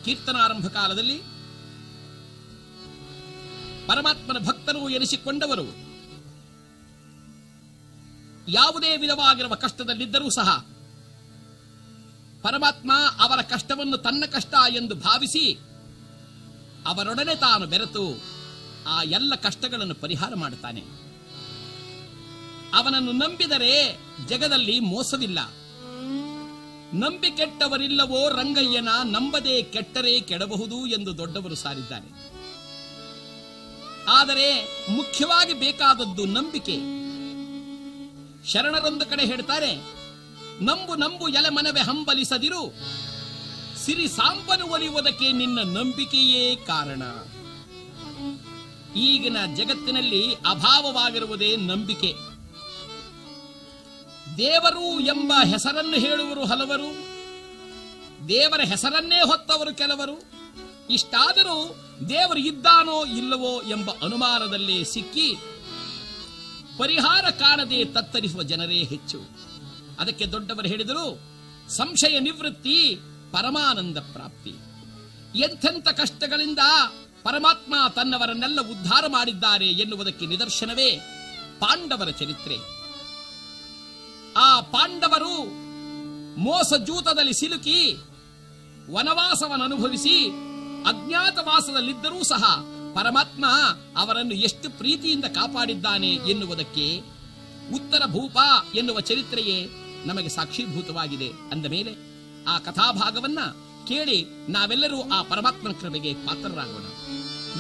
ಕೀರ್ತನಾರಂಭ ಕಾಲದಲ್ಲಿ ಪರಮಾತ್ಮನ ಭಕ್ತರು ಎನಿಸಿಕೊಂಡವರು ಯಾವುದೇ ವಿಧವಾಗಿರುವ ಕಷ್ಟದಲ್ಲಿದ್ದರೂ ಸಹ ಪರಮಾತ್ಮ ಅವರ ಕಷ್ಟವನ್ನು ತನ್ನ ಕಷ್ಟ ಎಂದು ಭಾವಿಸಿ ಅವರೊಡನೆ ತಾನು ಬೆರೆತು ಆ ಎಲ್ಲ ಕಷ್ಟಗಳನ್ನು ಪರಿಹಾರ ಮಾಡುತ್ತಾನೆ. ಅವನನ್ನು ನಂಬಿದರೆ ಜಗದಲ್ಲಿ ಮೋಸವಿಲ್ಲ. ನಂಬಿ ಕೆಟ್ಟವರಿಲ್ಲವೋ ರಂಗಯ್ಯನ, ನಂಬದೆ ಕೆಟ್ಟರೆ ಕೆಡಬಹುದು ಎಂದು ದೊಡ್ಡವರು ಸಾರಿದ್ದಾರೆ. ಆದರೆ ಮುಖ್ಯವಾಗಿ ಬೇಕಾದದ್ದು ನಂಬಿಕೆ. ಶರಣರೊಂದು ಕಡೆ ಹೇಳ್ತಾರೆ, ನಂಬು ನಂಬು ಎಲೆ ಮನವೇ ಹಂಬಲಿಸದಿರು, ಸಿರಿ ಸಾಂಬನು ಒಲಿಯುವುದಕ್ಕೆ ನಿನ್ನ ನಂಬಿಕೆಯೇ ಕಾರಣ. ಈಗಿನ ಜಗತ್ತಿನಲ್ಲಿ ಅಭಾವವಾಗಿರುವುದೇ ನಂಬಿಕೆ. ದೇವರು ಎಂಬ ಹೆಸರನ್ನು ಹೇಳುವರು ಹಲವರು, ದೇವರ ಹೆಸರನ್ನೇ ಹೊತ್ತವರು ಕೆಲವರು. ಇಷ್ಟಾದರೂ ದೇವರು ಇದ್ದಾನೋ ಇಲ್ಲವೋ ಎಂಬ ಅನುಮಾನದಲ್ಲೇ ಸಿಕ್ಕಿ ಪರಿಹಾರ ಕಾಣದೆ ತತ್ತರಿಸುವ ಜನರೇ ಹೆಚ್ಚು. ಅದಕ್ಕೆ ದೊಡ್ಡವರು ಹೇಳಿದರು, ಸಂಶಯ ನಿವೃತ್ತಿ ಪರಮಾನಂದ ಪ್ರಾಪ್ತಿ. ಎಂಥೆಂಥ ಕಷ್ಟಗಳಿಂದ ಪರಮಾತ್ಮ ತನ್ನವರನ್ನೆಲ್ಲ ಉದ್ಧಾರ ಮಾಡಿದ್ದಾರೆ ಎನ್ನುವುದಕ್ಕೆ ನಿದರ್ಶನವೇ ಪಾಂಡವರ ಚರಿತ್ರೆ. ಆ ಪಾಂಡವರು ಮೋಸಜೂತದಲ್ಲಿ ಸಿಲುಕಿ ವನವಾಸವನ್ನು ಅನುಭವಿಸಿ ಅಜ್ಞಾತವಾಸದಲ್ಲಿದ್ದರೂ ಸಹ ಪರಮಾತ್ಮ ಅವರನ್ನು ಎಷ್ಟು ಪ್ರೀತಿಯಿಂದ ಕಾಪಾಡಿದ್ದಾನೆ ಎನ್ನುವುದಕ್ಕೆ ಉತ್ತರ ಭೂಪ ಎನ್ನುವ ಚರಿತ್ರೆಯೇ ನಮಗೆ ಸಾಕ್ಷೀಭೂತವಾಗಿದೆ. ಅಂದ ಮೇಲೆ ಆ ಕಥಾಭಾಗವನ್ನ ಕೇಳಿ ನಾವೆಲ್ಲರೂ ಆ ಪರಮಾತ್ಮನ ಕೃಪೆಗೆ ಪಾತ್ರರಾಗೋಣ.